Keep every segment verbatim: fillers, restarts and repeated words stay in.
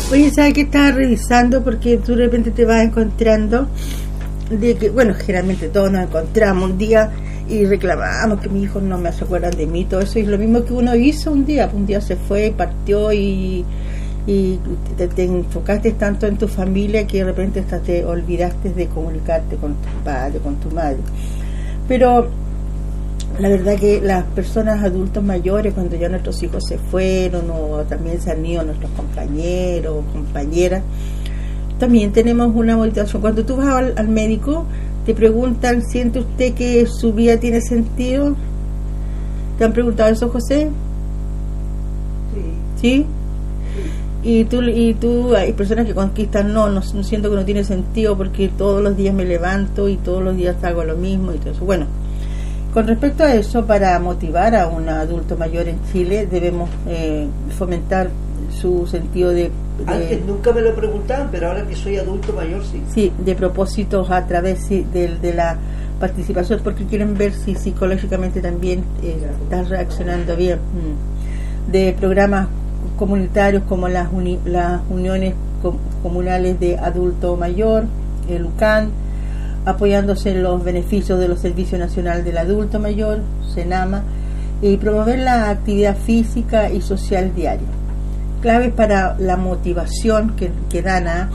Oye, ¿sabes qué estaba revisando? Porque tú de repente te vas encontrando de que, bueno, generalmente todos nos encontramos un día y reclamamos que mis hijos no me acuerdan de mí, todo eso, y lo mismo que uno hizo un día, un día se fue, partió y, y te, te enfocaste tanto en tu familia que de repente hasta te olvidaste de comunicarte con tu padre, con tu madre. Pero la verdad que las personas adultos mayores, cuando ya nuestros hijos se fueron o también se han ido nuestros compañeros o compañeras, también tenemos una motivación. Cuando tú vas al, al médico, te preguntan, ¿siente usted que su vida tiene sentido? ¿Te han preguntado eso, José? Sí. ¿Sí? Y tú, y tú hay personas que conquistan, no, no, no siento que no tiene sentido porque todos los días me levanto y todos los días hago lo mismo y todo eso. Bueno, con respecto a eso, para motivar a un adulto mayor en Chile, debemos eh, fomentar su sentido de, de... Antes nunca me lo preguntaban, pero ahora que soy adulto mayor, sí. Sí, de propósitos a través sí, de, de la participación, porque quieren ver si psicológicamente también eh, estás reaccionando bien. De programas comunitarios como las, uni, las uniones com, comunales de adulto mayor, el U C A N, apoyándose en los beneficios de los Servicios Nacional del Adulto Mayor, SENAMA, y promover la actividad física y social diaria. Claves para la motivación que, que dan a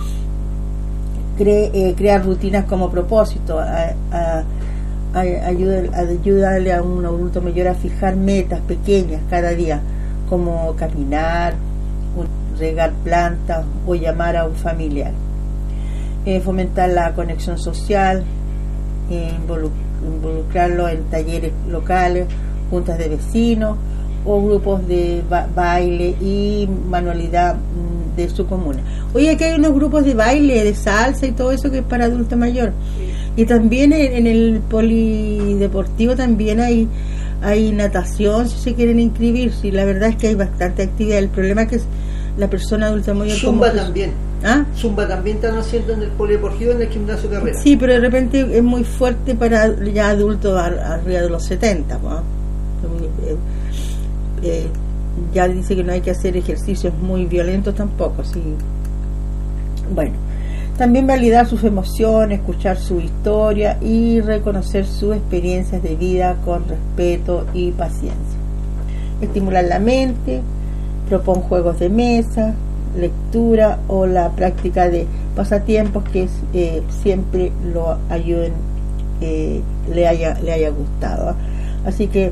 cre, eh, crear rutinas como propósito, a, a, a, ayudar, a ayudarle a un adulto mayor a fijar metas pequeñas cada día, como caminar, regar plantas o llamar a un familiar. Eh, fomentar la conexión social, eh, involucrarlo en talleres locales, juntas de vecinos o grupos de ba baile y manualidad mm, de su comuna. Oye, aquí hay unos grupos de baile, de salsa y todo eso que es para adulto mayor. Sí. Y también en, en el polideportivo también hay hay natación, si se quieren inscribir. Sí, la verdad es que hay bastante actividad. El problema es que la persona adulta mayor... Zumba como también. ¿Ah? Zumba también están haciendo en el polideportivo, en el gimnasio Carrera. Sí, pero de repente es muy fuerte para ya adultos arriba de los setenta, ¿no? eh, eh, ya dice que no hay que hacer ejercicios muy violentos tampoco, sí. Bueno, también validar sus emociones, escuchar su historia y reconocer sus experiencias de vida con respeto y paciencia. Estimular la mente, propon juegos de mesa, lectura o la práctica de pasatiempos que eh, siempre lo ayuden, eh, le haya le haya gustado, ¿eh? Así que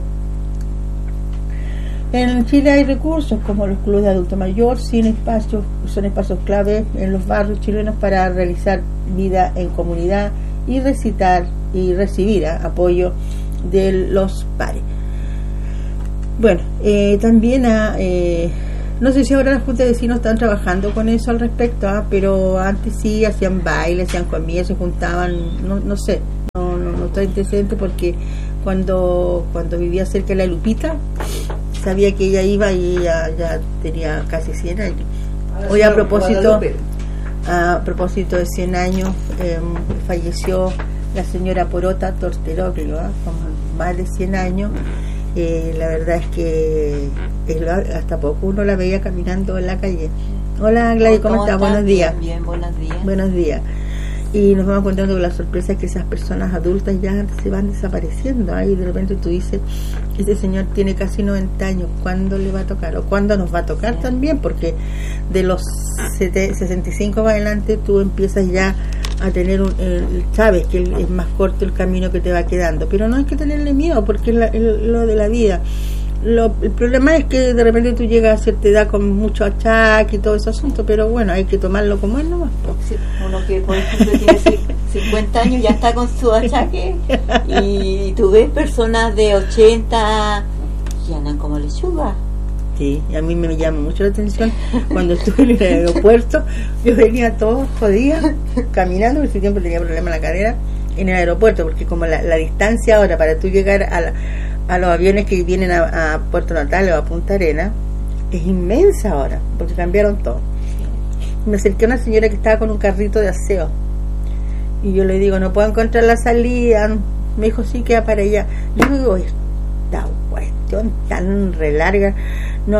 en Chile hay recursos como los clubes de adulto mayor, sin espacios, son espacios clave en los barrios chilenos para realizar vida en comunidad y recitar y recibir ¿eh? apoyo de los pares. Bueno, eh, también a eh, no sé si ahora las juntas de vecinos están trabajando con eso al respecto, ¿eh? Pero antes sí hacían bailes, hacían comidas, se juntaban, no, no sé, no, no, no está interesante porque cuando cuando vivía cerca de la Lupita, sabía que ella iba y ella ya tenía casi cien años. Hoy a propósito, a propósito de cien años, eh, falleció la señora Porota Torteróquilo, ¿eh? Con más de cien años. Eh, la verdad es que es, hasta poco uno la veía caminando en la calle. Hola Gladys, ¿cómo, ¿cómo estás? Buenos días. Bien, buenos días. Buenos días. Y nos vamos contando con la sorpresa que esas personas adultas ya se van desapareciendo. Ahí de repente tú dices, ese señor tiene casi noventa años, ¿cuándo le va a tocar? ¿O cuándo nos va a tocar? Sí. También, porque de los sesenta y cinco para adelante tú empiezas ya a tener un, el, sabes que el, es más corto el camino que te va quedando, pero no hay que tenerle miedo porque es la, el, lo de la vida. Lo, el problema es que de repente tú llegas a cierta edad con mucho achaque y todo ese asunto, pero bueno, hay que tomarlo como es nomás. Sí, uno que por ejemplo tiene cincuenta años ya está con su achaque y tú ves personas de ochenta y andan como lechuga. Sí, y a mí me llama mucho la atención cuando estuve en el aeropuerto, yo venía todo jodida caminando, porque ese tiempo tenía problema en la cadera en el aeropuerto, porque como la, la distancia ahora para tú llegar a, la, a los aviones que vienen a, a Puerto Natal o a Punta Arenas es inmensa ahora, porque cambiaron todo. Me acerqué a una señora que estaba con un carrito de aseo y yo le digo, no puedo encontrar la salida. Me dijo, sí, queda para allá. Yo digo, esta cuestión tan re larga, no,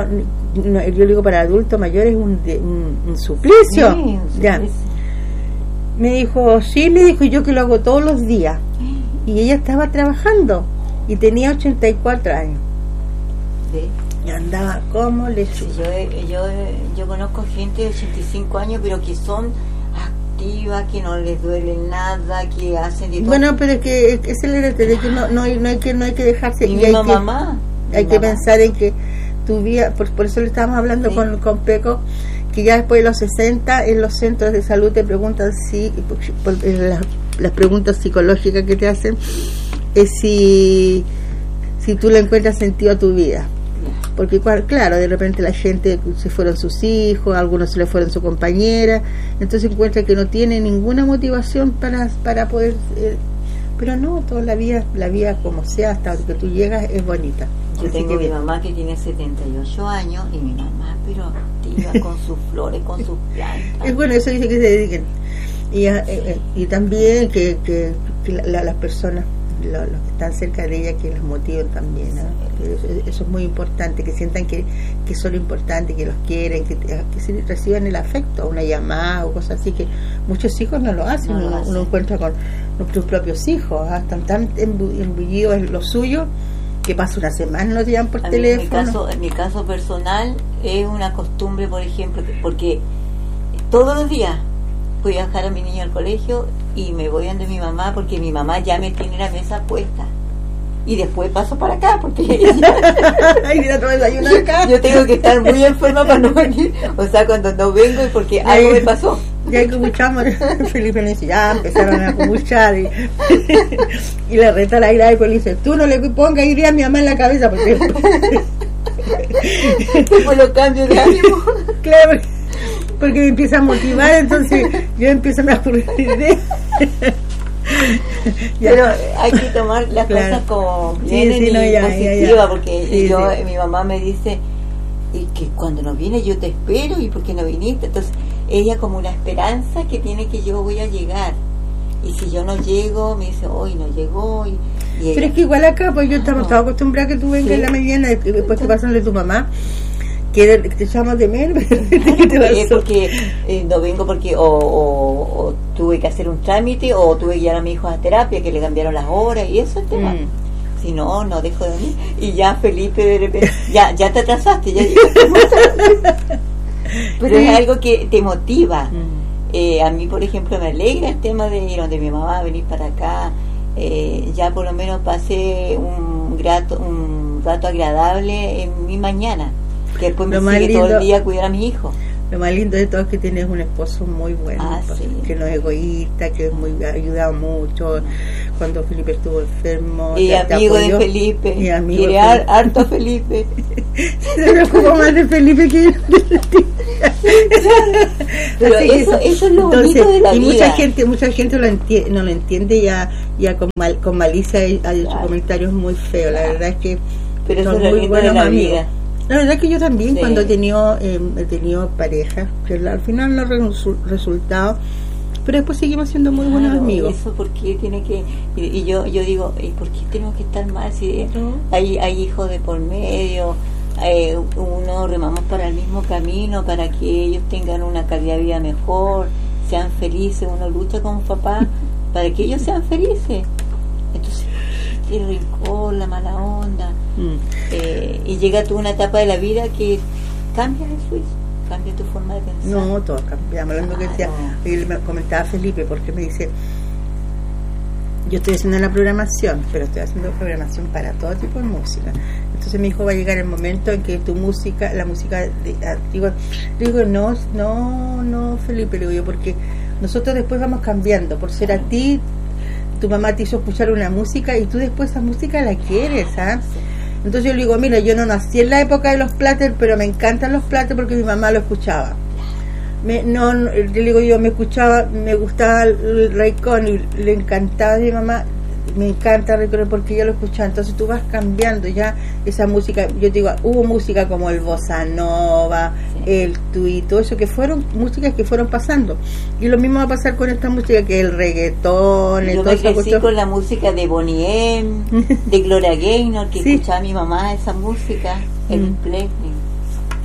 no, yo digo para adultos mayores un, de, un, un suplicio. Sí, un Ya. suplicio. Me dijo, sí, me dijo, yo que lo hago todos los días. Y ella estaba trabajando y tenía ochenta y cuatro años. Sí. Y andaba como le Sí, yo, yo, yo conozco gente de ochenta y cinco años, pero que son activas, que no les duele nada, que hacen de todo. Bueno, pero es que es el heredero, de que no, no, hay, no hay que no hay que dejarse. Mi y hay misma que, mamá. hay mi que mamá. pensar en que tu vida, por, por eso le estábamos hablando Sí. con, con Peco, que ya después de los sesenta en los centros de salud te preguntan si, por, por, las, las preguntas psicológicas que te hacen, es si, si tú le encuentras sentido a tu vida. Porque claro, de repente la gente se fueron sus hijos, algunos se le fueron su compañera, entonces encuentra que no tiene ninguna motivación para para poder, eh, pero no, toda la vida, la vida como sea, hasta que tú llegas es bonita. Yo Así tengo que mi bien. mamá que tiene setenta y ocho años y mi mamá, pero activa con sus flores, con sus plantas. Es bueno, eso dice que se dediquen. Y, eh, eh, y también que, que, que la, la, las personas, lo, los que están cerca de ella, que las motiven también, ¿no? Eso, eso es muy importante, que sientan que, que son importantes, que los quieren, que, que se reciban el afecto, una llamada o cosas así, que muchos hijos no lo hacen. No lo uno, hacen. uno encuentra con nuestros propios hijos, ¿ah? Están tan embu- embullidos en lo suyo que pasa una semana no te llaman por A mí, en, mi teléfono. caso, en mi caso personal es una costumbre, por ejemplo, que- porque todos los días voy a dejar a mi niño al colegio y me voy donde mi mamá, porque mi mamá ya me tiene la mesa puesta y después paso para acá porque Ay, mira, todo desayuno acá. yo tengo que estar muy enferma para no venir, o sea, cuando no vengo es porque Ay. algo me pasó. Ya escuchamos, Felipe le dice, ya empezaron a escuchar y, y le reta la ira y le dice, tú no le pongas iría a mi mamá en la cabeza porque Tengo los cambios de ánimo. claro, porque me empieza a motivar, entonces yo empiezo a me ocurrir ideas. Ya. Pero hay que tomar las Claro. cosas como Sí, vienen sí, y no, ya, ya, positiva, ya. porque Sí, yo, sí. mi mamá me dice, y que cuando no vienes yo te espero, y por qué no viniste. Entonces ella como una esperanza que tiene que yo voy a llegar, y si yo no llego me dice, hoy no llegó, y, y Pero ella, es que igual acá, pues yo estamos todos acostumbrados a que tú vengas Sí. en la mañana y después te pasan de tu mamá, que te echamos de menos, ¿qué te es pasó? porque eh, no vengo porque o, o, o tuve que hacer un trámite, o tuve que llevar a mi hijo a terapia, que le cambiaron las horas, y eso es tema. Mm. Si no, no dejo de venir. Y ya Felipe de repente, ya, ya te atrasaste, ya llegaste muy tarde. Pero Sí. es algo que te motiva. Mm. Eh, a mí, por ejemplo, me alegra el tema de ir donde mi mamá, venir para acá. Eh, ya por lo menos pasé un, grato, un rato agradable en mi mañana. Que después me Lo más sigue todo lindo- el día a cuidar a mis hijos. Lo más lindo de todo es que tienes un esposo muy bueno, Ah, pues, sí. que no es egoísta, que es muy ha ayudado mucho. Cuando Felipe estuvo enfermo, Y te- te amigo de apoyó. Felipe. Y amigo Quiere de har- Felipe. harto a Felipe. Se preocupa más de Felipe que yo de ti. Pero Así que eso, eso es lo entonces, bonito de la y vida. mucha gente mucha gente lo enti- no lo entiende, ya ya con, mal, con malicia ha dicho Claro. comentarios muy feos. La Claro. verdad es que Pero eso son es lo muy lindo de buenos la amigos. vida. La verdad es que yo también, Sí. cuando he tenido, eh, he tenido pareja, que al final no resu- resultado, pero después seguimos siendo muy buenos Claro, amigos. Eso porque tiene que, y, y yo yo digo, ¿y por qué tenemos que estar mal si No. hay, hay hijos de por medio? Eh, uno remamos para el mismo camino para que ellos tengan una calidad de vida mejor, sean felices, uno lucha con papá para que ellos sean felices. Entonces, ¿por qué el rencor, la mala onda? Mm. Eh, y llega tú una etapa de la vida que cambia Jesús, cambia tu forma de pensar. No, todos cambiamos. Lo mismo que decía, Claro. y me comentaba Felipe, porque me dice, yo estoy haciendo la programación, pero estoy haciendo programación para todo tipo de música. Entonces mi hijo va a llegar el momento en que tu música, la música de, antigua, le digo, no, no, no, Felipe, le digo yo, porque nosotros después vamos cambiando, por ser a ti, tu mamá te hizo escuchar una música y tú después esa música la quieres, ¿ah? Entonces yo le digo, mira, yo no nací en la época de los Platters, pero me encantan los Platters porque mi mamá lo escuchaba. Me, no, no, le digo yo, me escuchaba, me gustaba el Ray Conniff, le encantaba a mi mamá, me encanta Ray Conniff porque ella lo escuchaba. Entonces tú vas cambiando ya esa música. Yo te digo, hubo música como el bossa nova, Sí. el tui, todo eso, que fueron músicas que fueron pasando. Y lo mismo va a pasar con esta música, que el reggaetón, y Yo toda me esa crecí cuestión. con la música de Bonnie M, de Gloria Gaynor, que Sí. escuchaba a mi mamá esa música, el Mm. Playing.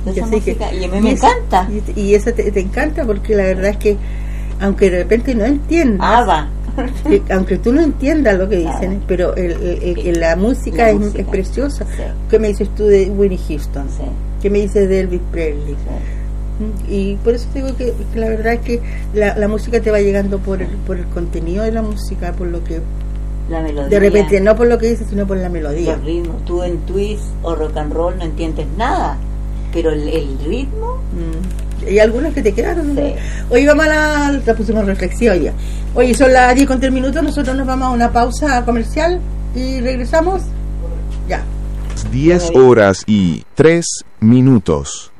esa Así música, que- y a mí me esa- encanta. Y, y esa te, te encanta porque la verdad es que, aunque de repente no entiendas, Ava. que aunque tú no entiendas lo que dicen, Claro. pero el, el- el- la música, La es, música. es preciosa. Sí. ¿Qué me dices tú de Whitney Houston? Sí, ¿Qué me dices de Elvis Presley? sí. Y por eso digo que, que la verdad es que la, la música te va llegando por el, por el contenido de la música, por lo que La melodía. de repente, no por lo que dices, sino por la melodía. Los ritmos. Tú en twist o rock and roll no entiendes nada, pero el, el ritmo. Mm. Y algunos que te quedaron. ¿no? Sí. Hoy vamos a la, la pusimos reflexión ya. Oye, son las diez con tres minutos, nosotros nos vamos a una pausa comercial y regresamos. Ya. diez horas y tres minutos.